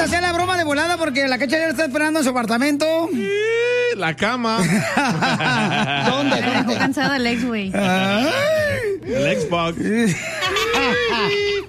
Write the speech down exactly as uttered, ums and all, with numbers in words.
a hacer la broma de volada porque la Cacha ya está esperando en su apartamento. La cama. ¿Dónde? Dejó cansado el ex, güey. El Xbox.